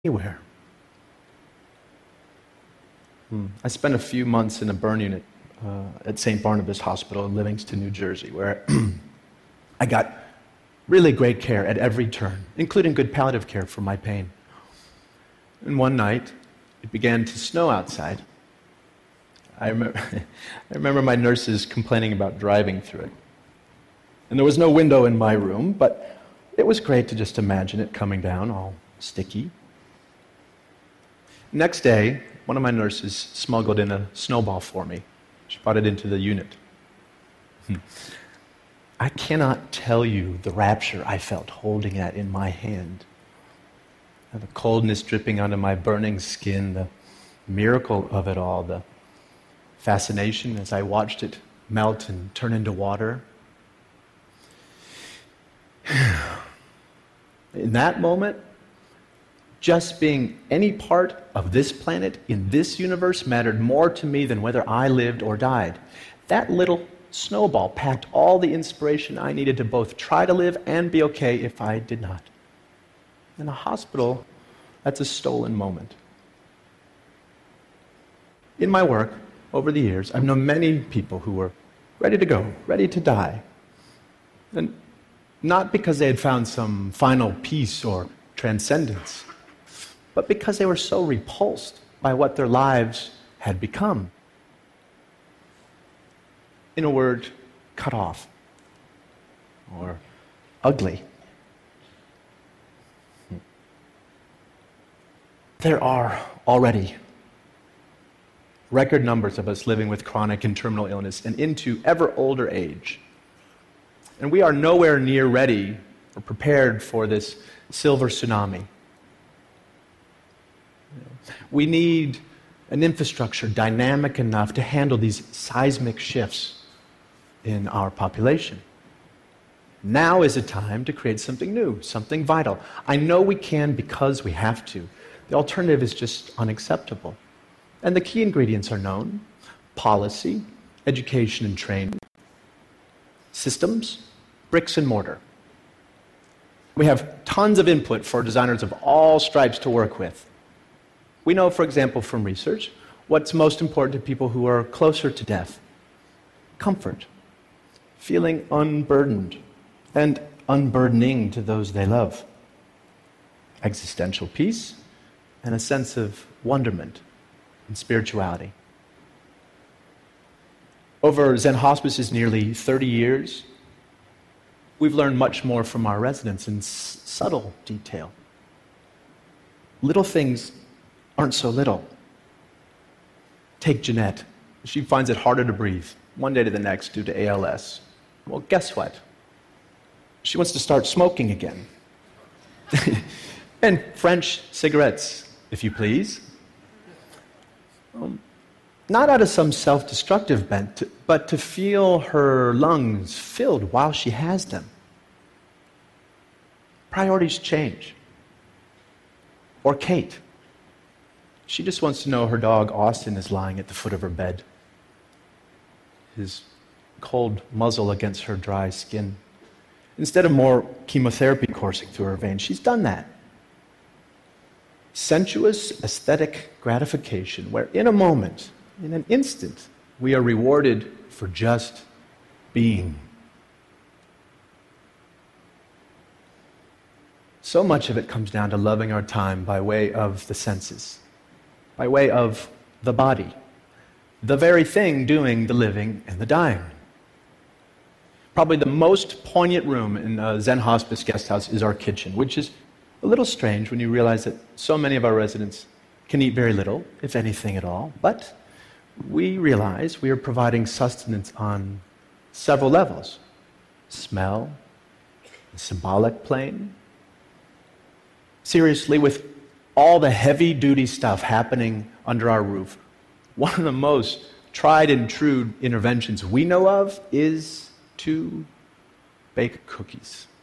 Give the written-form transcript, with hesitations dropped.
anywhere. I spent a few months in a burn unit at St. Barnabas Hospital in Livingston, New Jersey, where I got really great care at every turn, including good palliative care for my pain. And one night, it began to snow outside. I remember my nurses complaining about driving through it. And there was no window in my room, but it was great to just imagine it coming down all sticky. Next day, one of my nurses smuggled in a snowball for me. She brought it into the unit. I cannot tell you the rapture I felt holding that in my hand. The coldness dripping onto my burning skin, the miracle of it all, the fascination as I watched it melt and turn into water. In that moment, just being any part of this planet in this universe mattered more to me than whether I lived or died. That little snowball packed all the inspiration I needed to both try to live and be okay if I did not. In a hospital, that's a stolen moment. In my work, over the years, I've known many people who were ready to go, ready to die. And not because they had found some final peace or transcendence, but because they were so repulsed by what their lives had become. In a word, cut off or ugly. There are already record numbers of us living with chronic and terminal illness and into ever older age. And we are nowhere near ready or prepared for this silver tsunami. We need an infrastructure dynamic enough to handle these seismic shifts in our population. Now is a time to create something new, something vital. I know we can because we have to. The alternative is just unacceptable. And the key ingredients are known: policy, education and training, systems, bricks and mortar. We have tons of input for designers of all stripes to work with. We know, for example, from research, what's most important to people who are closer to death: comfort, feeling unburdened, and unburdening to those they love, existential peace, and a sense of wonderment and spirituality. Over Zen Hospice's nearly 30 years, we've learned much more from our residents in subtle detail. Little things aren't so little. Take Jeanette. She finds it harder to breathe one day to the next due to ALS. Well, guess what? She wants to start smoking again. And French cigarettes, if you please. Not out of some self-destructive bent, but to feel her lungs filled while she has them. Priorities change. Or Kate. She just wants to know her dog Austin is lying at the foot of her bed, his cold muzzle against her dry skin. Instead of more chemotherapy coursing through her veins, she's done that. Sensuous, aesthetic gratification, where in a moment, in an instant, we are rewarded for just being. So much of it comes down to loving our time by way of the senses, by way of the body, the very thing doing the living and the dying. Probably the most poignant room in a Zen Hospice guest house is our kitchen, which is a little strange when you realize that so many of our residents can eat very little, if anything at all, but we realize we are providing sustenance on several levels: smell, the symbolic plane. Seriously, with all the heavy-duty stuff happening under our roof, one of the most tried and true interventions we know of is to bake cookies.